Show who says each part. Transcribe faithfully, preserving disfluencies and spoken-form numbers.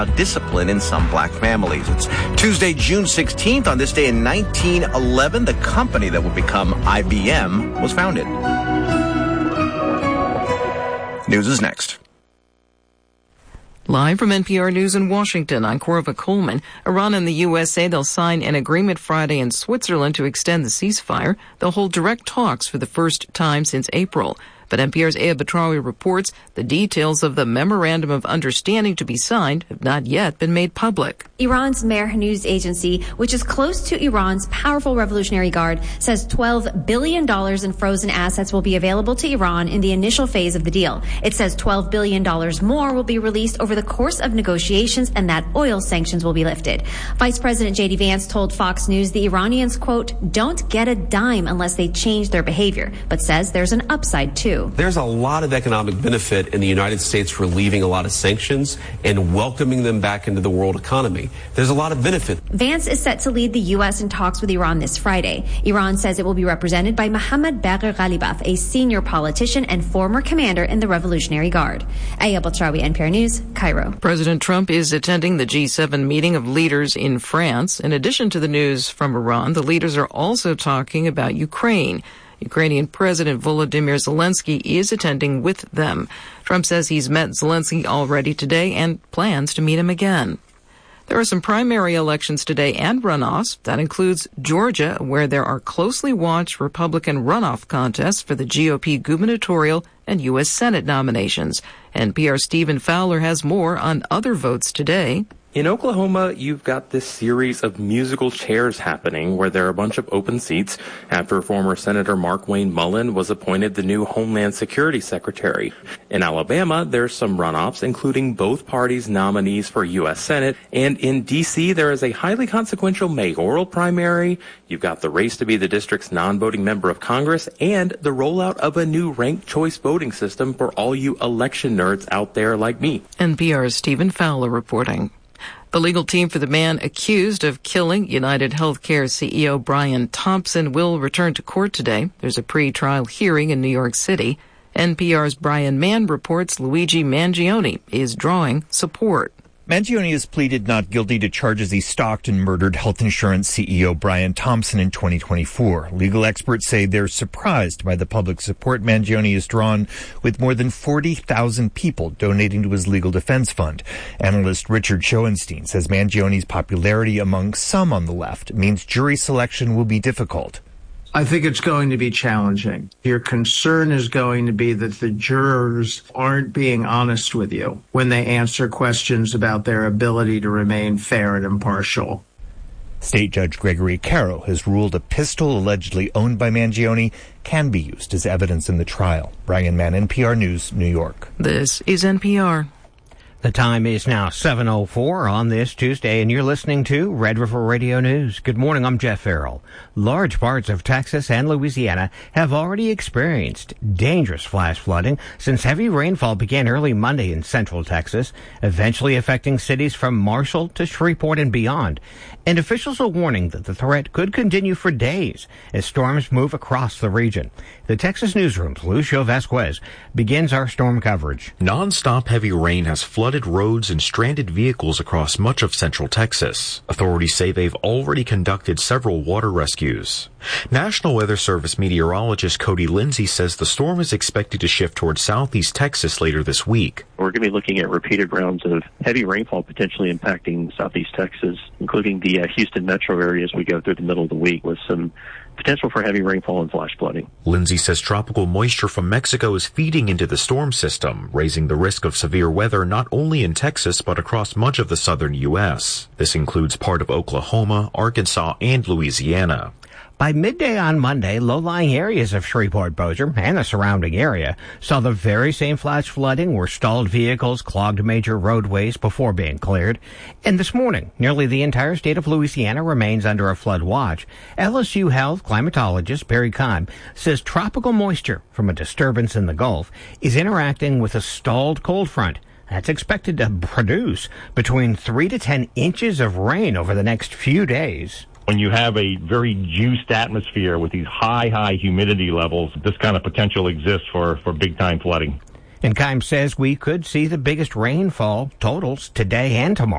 Speaker 1: discipline in some black families. It's Tuesday, June sixteenth. On this day in nineteen eleven, the company that would become I B M was founded. News is next.
Speaker 2: Live from N P R News in Washington, I'm Corva Coleman. Iran and the U S say they'll sign an agreement Friday in Switzerland to extend the ceasefire. They'll hold direct talks for the first time since April. But N P R's Aya Batrawi reports the details of the memorandum of understanding to be signed have not yet been made public.
Speaker 3: Iran's Mehr news agency, which is close to Iran's powerful Revolutionary Guard, says twelve billion dollars in frozen assets will be available to Iran in the initial phase of the deal. It says twelve billion dollars more will be released over the course of negotiations and that oil sanctions will be lifted. Vice President J D Vance told Fox News the Iranians, quote, don't get a dime unless they change their behavior, but says there's an upside too.
Speaker 4: There's a lot of economic benefit in the United States for relieving a lot of sanctions and welcoming them back into the world economy. There's a lot of benefit.
Speaker 3: Vance is set to lead the U S in talks with Iran this Friday. Iran says it will be represented by Mohammad Bagher Ghalibaf, a senior politician and former commander in the Revolutionary Guard. Aya Batrawi, N P R News, Cairo.
Speaker 2: President Trump is attending the G seven meeting of leaders in France. In addition to the news from Iran, the leaders are also talking about Ukraine. Ukrainian President Volodymyr Zelensky is attending with them. Trump says he's met Zelensky already today and plans to meet him again. There are some primary elections today and runoffs. That includes Georgia, where there are closely watched Republican runoff contests for the G O P gubernatorial and U S Senate nominations. N P R's Stephen Fowler has more on other votes today.
Speaker 5: In Oklahoma, you've got this series of musical chairs happening where there are a bunch of open seats after former Senator Markwayne Mullin was appointed the new Homeland Security Secretary. In Alabama, there's some runoffs, including both parties' nominees for U S Senate. And in D C, there is a highly consequential mayoral primary. You've got the race to be the district's non-voting member of Congress and the rollout of a new ranked choice voting system for all you election nerds out there like me.
Speaker 2: N P R's Stephen Fowler reporting. The legal team for the man accused of killing United Healthcare C E O Brian Thompson will return to court today. There's a pre-trial hearing in New York City. N P R's Brian Mann reports Luigi Mangione is drawing support.
Speaker 6: Mangione has pleaded not guilty to charges he stalked and murdered health insurance C E O Brian Thompson in twenty twenty-four. Legal experts say they're surprised by the public support Mangione has drawn, with more than forty thousand people donating to his legal defense fund. Analyst Richard Schoenstein says Mangione's popularity among some on the left means jury selection will be difficult.
Speaker 7: I think it's going to be challenging. Your concern is going to be that the jurors aren't being honest with you when they answer questions about their ability to remain fair and impartial.
Speaker 6: State Judge Gregory Caro has ruled a pistol allegedly owned by Mangione can be used as evidence in the trial. Brian Mann, N P R News, New York.
Speaker 2: This is N P R.
Speaker 8: The time is now seven oh four on this Tuesday, and you're listening to Red River Radio News. Good morning, I'm Jeff Farrell. Large parts of Texas and Louisiana have already experienced dangerous flash flooding since heavy rainfall began early Monday in central Texas, eventually affecting cities from Marshall to Shreveport and beyond. And officials are warning that the threat could continue for days as storms move across the region. The Texas Newsroom's Lucio Vasquez begins our storm coverage.
Speaker 9: Non-stop heavy rain has flooded roads and stranded vehicles across much of central Texas. Authorities say they've already conducted several water rescues. National Weather Service meteorologist Cody Lindsay says the storm is expected to shift towards southeast Texas later this week.
Speaker 10: We're going to be looking at repeated rounds of heavy rainfall potentially impacting southeast Texas, including the uh, Houston metro area as we go through the middle of the week with some potential for heavy rainfall and flash flooding.
Speaker 9: Lindsay says tropical moisture from Mexico is feeding into the storm system, raising the risk of severe weather not only in Texas but across much of the southern U S. This includes part of Oklahoma, Arkansas, and Louisiana.
Speaker 8: By midday on Monday, low-lying areas of Shreveport-Bossier and the surrounding area saw the very same flash flooding where stalled vehicles clogged major roadways before being cleared. And this morning, nearly the entire state of Louisiana remains under a flood watch. L S U Health climatologist Barry Kahn says tropical moisture from a disturbance in the Gulf is interacting with a stalled cold front. That's expected to produce between three to ten inches of rain over the next few days.
Speaker 11: When you have a very juiced atmosphere with these high, high humidity levels, this kind of potential exists for, for big-time flooding.
Speaker 8: And Keim says we could see the biggest rainfall totals today and tomorrow.